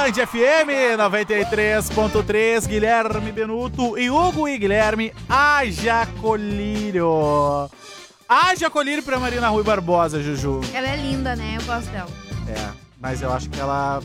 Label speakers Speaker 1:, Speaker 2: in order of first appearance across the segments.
Speaker 1: Band FM 93.3, Guilherme Benuto e Hugo e Guilherme. Haja colírio. Haja colírio pra Marina Rui Barbosa, Juju.
Speaker 2: Ela é linda, né? Eu gosto dela.
Speaker 1: É, mas eu acho que ela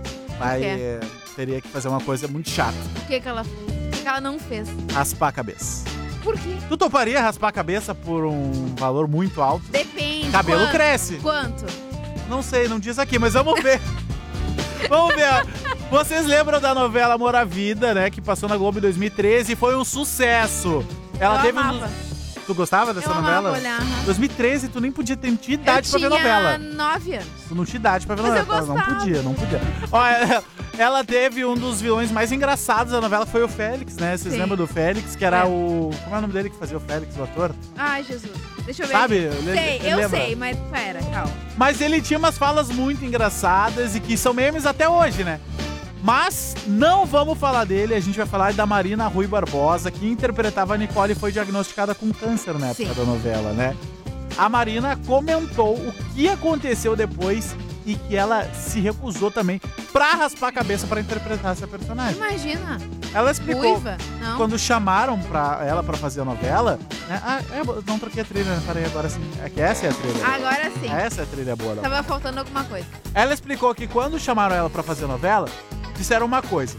Speaker 1: teria que fazer uma coisa muito chata.
Speaker 2: O que ela não fez?
Speaker 1: Raspar a cabeça.
Speaker 2: Por quê?
Speaker 1: Tu toparia raspar a cabeça por um valor muito alto?
Speaker 2: Depende.
Speaker 1: Cabelo
Speaker 2: quanto?
Speaker 1: cresce.
Speaker 2: Quanto?
Speaker 1: Não sei, não diz aqui, mas vamos ver. Vamos ver. Vocês lembram da novela Amor à Vida, né? Que passou na Globo em 2013 e foi um sucesso. Ela
Speaker 2: Eu
Speaker 1: teve
Speaker 2: amava.
Speaker 1: Tu gostava dessa
Speaker 2: Eu
Speaker 1: novela?
Speaker 2: amava olhar.
Speaker 1: 2013, tu nem podia ter idade pra ver novela.
Speaker 2: Eu tinha 9 anos.
Speaker 1: Tu não tinha idade pra ver
Speaker 2: Mas
Speaker 1: novela.
Speaker 2: eu gostava.
Speaker 1: Não podia. Ó, ela teve um dos vilões mais engraçados da novela, que foi o Félix, né? Vocês
Speaker 2: Sim.
Speaker 1: lembram do Félix? Que era o... Como é o nome dele que fazia o Félix, o ator?
Speaker 2: Ai, Jesus. Deixa eu ver.
Speaker 1: Sabe?
Speaker 2: aqui.
Speaker 1: Ele
Speaker 2: Eu
Speaker 1: lembra?
Speaker 2: sei, mas pera, calma.
Speaker 1: Mas ele tinha umas falas muito engraçadas e que são memes até hoje, né? Mas não vamos falar dele, a gente vai falar da Marina Rui Barbosa, que interpretava a Nicole e foi diagnosticada com câncer na época da novela, né? A Marina comentou o que aconteceu depois e que ela se recusou também pra raspar a cabeça pra interpretar essa personagem.
Speaker 2: Imagina.
Speaker 1: Ela explicou
Speaker 2: Ruiva? Não.
Speaker 1: quando chamaram ela pra fazer a novela, né? Não troquei a trilha, né? Parei agora sim. É que essa é a trilha.
Speaker 2: Agora sim.
Speaker 1: Essa é a trilha boa. Não.
Speaker 2: Tava faltando alguma coisa.
Speaker 1: Ela explicou que quando chamaram ela pra fazer a novela, disseram uma coisa,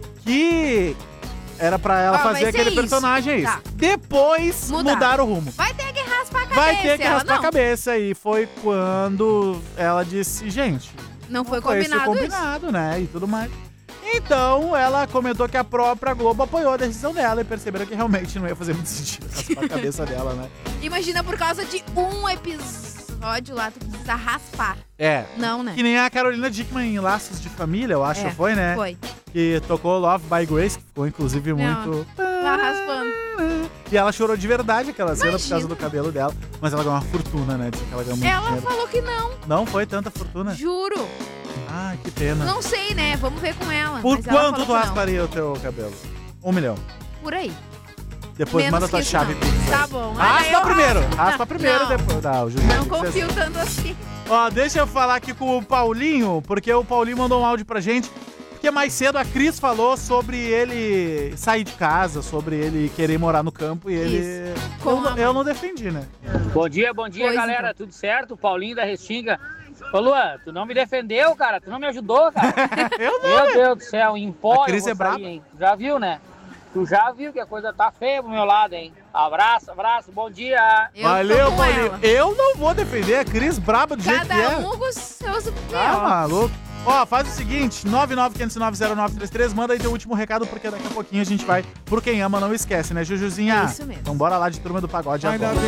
Speaker 1: que era pra ela fazer
Speaker 2: vai ser
Speaker 1: aquele
Speaker 2: isso.
Speaker 1: personagem, é isso.
Speaker 2: Tá.
Speaker 1: Depois mudaram o rumo.
Speaker 2: Vai ter que raspar a cabeça.
Speaker 1: Vai ter que
Speaker 2: ela
Speaker 1: raspar a
Speaker 2: não.
Speaker 1: cabeça. E foi quando ela disse, gente,
Speaker 2: Não foi
Speaker 1: foi isso
Speaker 2: combinado isso.
Speaker 1: combinado, né? E tudo mais. Então, ela comentou que a própria Globo apoiou a decisão dela e perceberam que realmente não ia fazer muito sentido raspar a cabeça dela, né?
Speaker 2: Imagina, por causa de um episódio lá, tu precisa raspar.
Speaker 1: É.
Speaker 2: Não, né?
Speaker 1: Que nem a Carolina Dickman em Laços de Família, eu acho, foi, né?
Speaker 2: Foi.
Speaker 1: Que tocou Love by Grace, que ficou inclusive muito...
Speaker 2: Lá raspando.
Speaker 1: E ela chorou de verdade aquela cena por
Speaker 2: Imagina.
Speaker 1: causa do cabelo dela. Mas ela ganhou uma fortuna, né? Diz que ela ganhou muito
Speaker 2: Ela
Speaker 1: dinheiro.
Speaker 2: falou que não.
Speaker 1: Não foi tanta fortuna?
Speaker 2: Juro.
Speaker 1: Ai, que pena.
Speaker 2: Não sei, né? Vamos ver com ela.
Speaker 1: Por
Speaker 2: mas ela
Speaker 1: quanto
Speaker 2: falou
Speaker 1: tu
Speaker 2: que
Speaker 1: rasparia o teu cabelo? 1 milhão.
Speaker 2: não. Por aí.
Speaker 1: Depois
Speaker 2: Menos
Speaker 1: manda tua
Speaker 2: que isso,
Speaker 1: chave
Speaker 2: não.
Speaker 1: Pix.
Speaker 2: Tá bom.
Speaker 1: Raspa
Speaker 2: eu
Speaker 1: primeiro.
Speaker 2: raspo.
Speaker 1: Raspa primeiro,
Speaker 2: não.
Speaker 1: depois. Não,
Speaker 2: Não confio tanto assim.
Speaker 1: Ó, deixa eu falar aqui com o Paulinho, porque o Paulinho mandou um áudio pra gente. Porque mais cedo a Cris falou sobre ele sair de casa, sobre ele querer morar no campo e ele... Eu não defendi, né?
Speaker 3: Bom dia,
Speaker 2: Pois
Speaker 3: galera. Tudo certo? Paulinho da Restinga. Ô, Luan, tu não me defendeu, cara. Tu não me ajudou, cara.
Speaker 1: Eu não,
Speaker 3: Meu
Speaker 1: né?
Speaker 3: Deus do céu, empório.
Speaker 1: A Cris é braba.
Speaker 3: Hein? Já viu, né? Tu já viu que a coisa tá feia pro meu lado, hein? Abraço, bom dia.
Speaker 1: Valeu,
Speaker 2: tô com
Speaker 1: Paulinho.
Speaker 2: ela.
Speaker 1: Eu não vou defender a Cris braba do jeito que é.
Speaker 2: Cada um com os seus
Speaker 1: Tá
Speaker 2: opiniões.
Speaker 1: maluco? Ó, faz o seguinte, 995090933, manda aí teu último recado, porque daqui a pouquinho a gente vai pro Quem Ama Não Esquece, né, Jujuzinha?
Speaker 2: É isso mesmo.
Speaker 1: Então bora lá de Turma do Pagode agora.